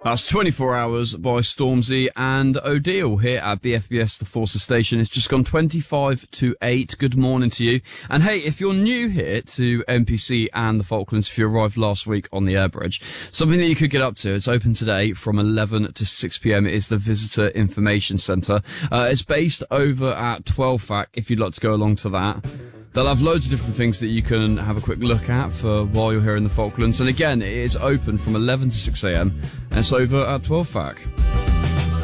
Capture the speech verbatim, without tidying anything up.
That's twenty-four hours by Stormzy and Odile here at B F B S, the Forces Station. It's just gone twenty-five to eight. Good morning to you. And hey, if you're new here to N P C and the Falklands, if you arrived last week on the air bridge, something that you could get up to, it's open today from eleven to six p.m. It is the Visitor Information Centre. Uh, it's based over at twelve F A C, if you'd like to go along to that. They'll have loads of different things that you can have a quick look at for while you're here in the Falklands. And again, it is open from eleven to six a.m. and it's over at twelve F A C.